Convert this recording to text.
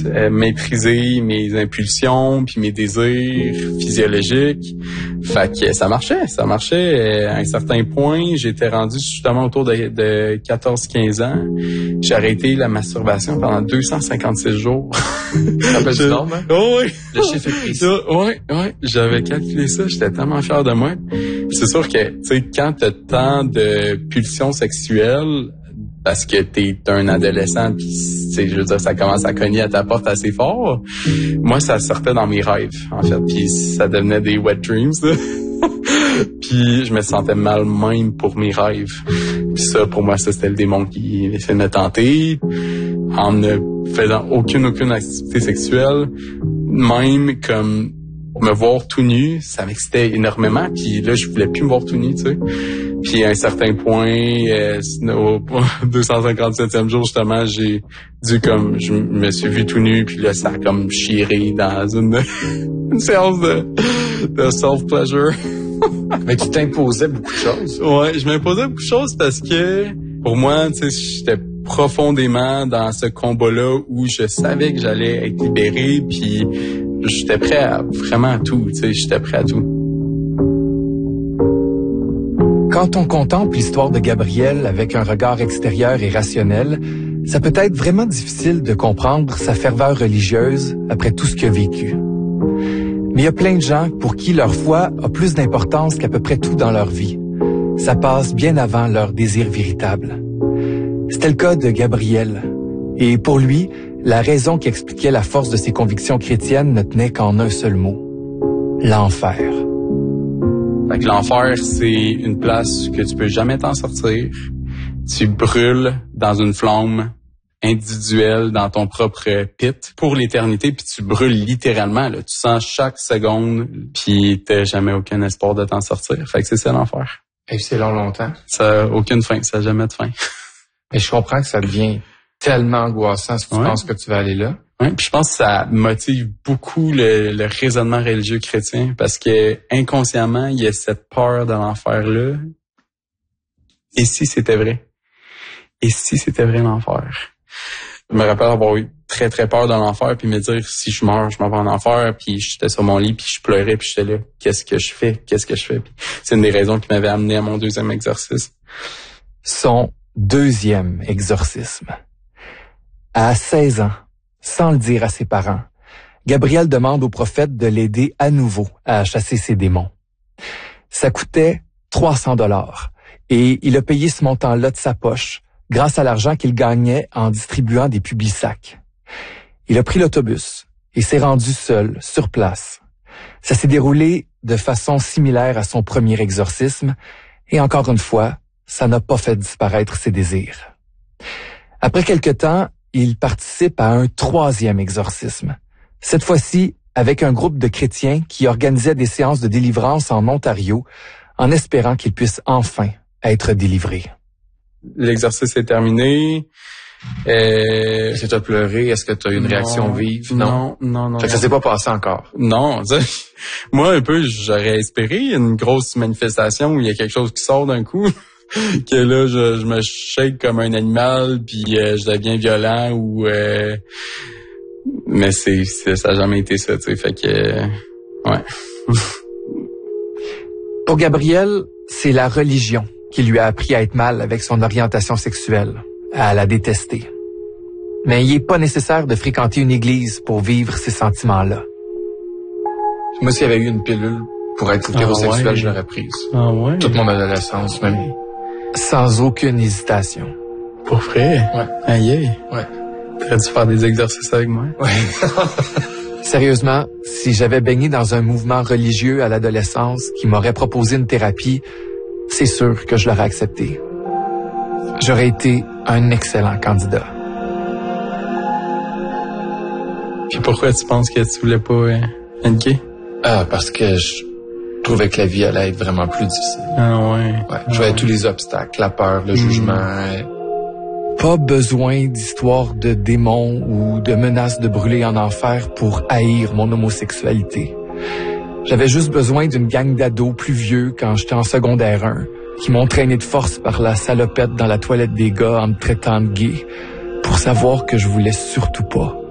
maîtriser mes impulsions puis mes désirs physiologiques. Fait que ça marchait. À un certain point, j'étais rendu justement autour de 14-15 ans. J'ai arrêté la masturbation pendant 256 jours. Ça fait du nombre, hein? Oh, oui. Le chiffre est précis. Oui. J'avais calculé ça. J'étais tellement fier de moi. C'est sûr que, tu sais, quand t'as tant de pulsions sexuelles, parce que t'es un adolescent, puis je veux dire, ça commence à cogner à ta porte assez fort. Moi, ça sortait dans mes rêves, en fait, puis ça devenait des wet dreams, là. Puis je me sentais mal même pour mes rêves. Puis ça, pour moi, ça c'était le démon qui essayait de me tenter, en ne faisant aucune activité sexuelle, même comme me voir tout nu, ça m'excitait énormément. Puis là, je voulais plus me voir tout nu, tu sais. Puis à un certain point, au 257e jour, justement, j'ai dû comme, je me suis vu tout nu, puis là, ça a comme chiré dans une séance de self-pleasure. Mais tu t'imposais beaucoup de choses. Ouais, je m'imposais beaucoup de choses parce que, pour moi, tu sais, j'étais profondément dans ce combat-là où je savais que j'allais être libéré, puis j'étais prêt à vraiment tout, tu sais, j'étais prêt à tout. Quand on contemple l'histoire de Gabriel avec un regard extérieur et rationnel, ça peut être vraiment difficile de comprendre sa ferveur religieuse après tout ce qu'il a vécu. Mais il y a plein de gens pour qui leur foi a plus d'importance qu'à peu près tout dans leur vie. Ça passe bien avant leur désir véritable. C'était le cas de Gabriel. Et pour lui, la raison qui expliquait la force de ses convictions chrétiennes ne tenait qu'en un seul mot: l'enfer. Fait que l'enfer, c'est une place que tu peux jamais t'en sortir. Tu brûles dans une flamme individuelle dans ton propre pit pour l'éternité, puis tu brûles littéralement, là. Tu sens chaque seconde, puis t'as jamais aucun espoir de t'en sortir. Fait que c'est ça l'enfer. Et c'est longtemps. Ça a aucune fin, ça a jamais de fin. Et je comprends que ça devient tellement angoissant si tu penses que tu vas aller là. Oui, puis je pense que ça motive beaucoup le raisonnement religieux chrétien parce que inconsciemment, il y a cette peur de l'enfer-là. Et si c'était vrai? Et si c'était vrai l'enfer? Je me rappelle avoir eu très, très peur de l'enfer puis me dire, si je meurs, je m'en vais en enfer. Puis j'étais sur mon lit puis je pleurais puis j'étais là. Qu'est-ce que je fais? Puis c'est une des raisons qui m'avait amené à mon deuxième exorcisme. Son deuxième exorcisme. À 16 ans, sans le dire à ses parents, Gabriel demande au prophète de l'aider à nouveau à chasser ses démons. Ça coûtait 300 $ et il a payé ce montant-là de sa poche grâce à l'argent qu'il gagnait en distribuant des Publisac. Il a pris l'autobus et s'est rendu seul, sur place. Ça s'est déroulé de façon similaire à son premier exorcisme et encore une fois, ça n'a pas fait disparaître ses désirs. Après quelque temps, il participe à un troisième exorcisme. Cette fois-ci, avec un groupe de chrétiens qui organisait des séances de délivrance en Ontario, en espérant qu'il puisse enfin être délivré. L'exercice est terminé. Est-ce que tu as pleuré? Est-ce que tu as eu une réaction vive? Non. Fait que ça s'est pas passé encore. Non, moi un peu, j'aurais espéré une grosse manifestation où il y a quelque chose qui sort d'un coup. Que là, je me shake comme un animal, puis je deviens violent ou... Mais ça n'a jamais été ça, tu sais, fait que... ouais. Pour Gabriel, c'est la religion qui lui a appris à être mal avec son orientation sexuelle, à la détester. Mais il n'est pas nécessaire de fréquenter une église pour vivre ces sentiments-là. Moi, s'il y avait eu une pilule pour être hétérosexuel, je l'aurais prise. Ah ouais? Toute mon adolescence, même. Sans aucune hésitation. Pour vrai? Ouais. Aïe. Ouais. T'aurais dû faire des exercices avec moi? Ouais. Sérieusement, si j'avais baigné dans un mouvement religieux à l'adolescence qui m'aurait proposé une thérapie, c'est sûr que je l'aurais accepté. J'aurais été un excellent candidat. Puis pourquoi tu penses que tu voulais pas être gay? Parce que je trouvais que la vie allait être vraiment plus difficile. Ah ouais. Ouais. Je voyais tous les obstacles, la peur, le jugement. Pas besoin d'histoires de démons ou de menaces de brûler en enfer pour haïr mon homosexualité. J'avais juste besoin d'une gang d'ados plus vieux quand j'étais en secondaire 1, qui m'ont traîné de force par la salopette dans la toilette des gars en me traitant de gay, pour savoir que je voulais surtout pas